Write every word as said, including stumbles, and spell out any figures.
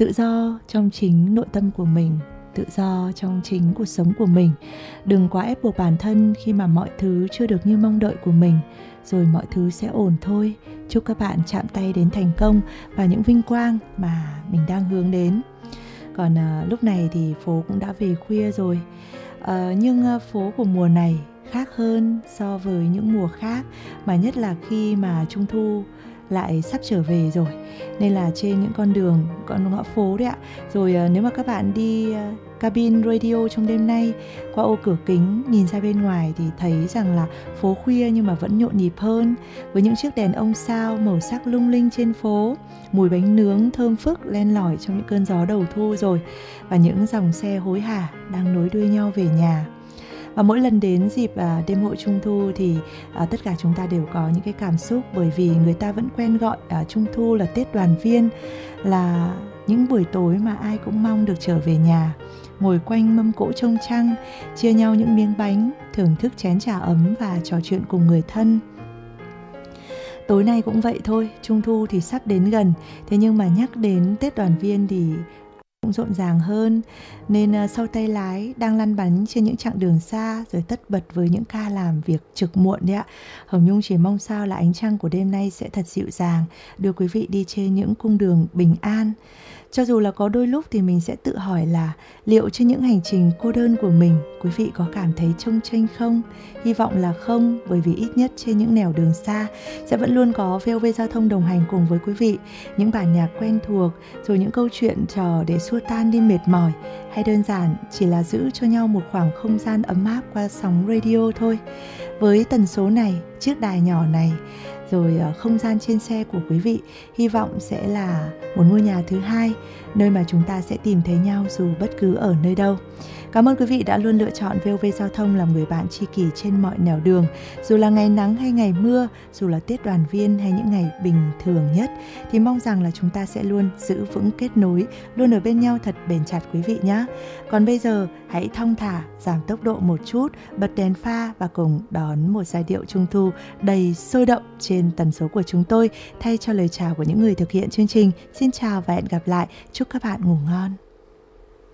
tự do trong chính nội tâm của mình, tự do trong chính cuộc sống của mình. Đừng quá ép buộc bản thân khi mà mọi thứ chưa được như mong đợi của mình, rồi mọi thứ sẽ ổn thôi. Chúc các bạn chạm tay đến thành công và những vinh quang mà mình đang hướng đến. Còn à, lúc này thì phố cũng đã về khuya rồi, à, nhưng à, phố của mùa này khác hơn so với những mùa khác, mà nhất là khi mà Trung Thu lại sắp trở về rồi. Nên là trên những con đường, con ngõ phố đấy ạ. Rồi à, nếu mà các bạn đi à, cabin radio trong đêm nay, qua ô cửa kính nhìn ra bên ngoài thì thấy rằng là phố khuya nhưng mà vẫn nhộn nhịp hơn, với những chiếc đèn ông sao màu sắc lung linh trên phố, mùi bánh nướng thơm phức len lỏi trong những cơn gió đầu thu rồi, và những dòng xe hối hả đang nối đuôi nhau về nhà. Và mỗi lần đến dịp à, đêm hội Trung Thu thì à, tất cả chúng ta đều có những cái cảm xúc, bởi vì người ta vẫn quen gọi à, Trung Thu là Tết đoàn viên, là những buổi tối mà ai cũng mong được trở về nhà, ngồi quanh mâm cỗ trông trăng, chia nhau những miếng bánh, thưởng thức chén trà ấm và trò chuyện cùng người thân. Tối nay cũng vậy thôi, Trung Thu thì sắp đến gần, thế nhưng mà nhắc đến Tết đoàn viên thì cũng rộn ràng hơn. Nên uh, sau tay lái đang lăn bánh trên những chặng đường xa, rồi tất bật với những ca làm việc trực muộn đấy ạ. Hồng Nhung chỉ mong sao là ánh trăng của đêm nay sẽ thật dịu dàng, đưa quý vị đi trên những cung đường bình an. Cho dù là có đôi lúc thì mình sẽ tự hỏi là liệu trên những hành trình cô đơn của mình, quý vị có cảm thấy chông chênh không? Hy vọng là không, bởi vì ít nhất trên những nẻo đường xa sẽ vẫn luôn có vê o vê Giao thông đồng hành cùng với quý vị. Những bản nhạc quen thuộc, rồi những câu chuyện trò để xua tan đi mệt mỏi, hay đơn giản chỉ là giữ cho nhau một khoảng không gian ấm áp qua sóng radio thôi. Với tần số này, chiếc đài nhỏ này, rồi không gian trên xe của quý vị, hy vọng sẽ là một ngôi nhà thứ hai, nơi mà chúng ta sẽ tìm thấy nhau dù bất cứ ở nơi đâu. Cảm ơn quý vị đã luôn lựa chọn vê o vê Giao thông làm người bạn tri kỷ trên mọi nẻo đường. Dù là ngày nắng hay ngày mưa, dù là Tết đoàn viên hay những ngày bình thường nhất, thì mong rằng là chúng ta sẽ luôn giữ vững kết nối, luôn ở bên nhau thật bền chặt quý vị nhé. Còn bây giờ, hãy thong thả, giảm tốc độ một chút, bật đèn pha và cùng đón một giai điệu Trung Thu đầy sôi động trên tần số của chúng tôi, thay cho lời chào của những người thực hiện chương trình. Xin chào và hẹn gặp lại. Chúc các bạn ngủ ngon.